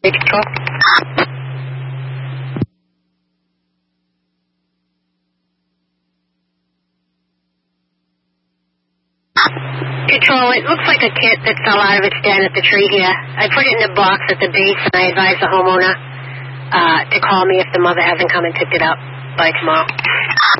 Control. Control, it looks like a kit that fell out of its den at the tree here. I put it in a box at the base, and I advised the homeowner to call me if the mother hasn't come and picked it up by tomorrow.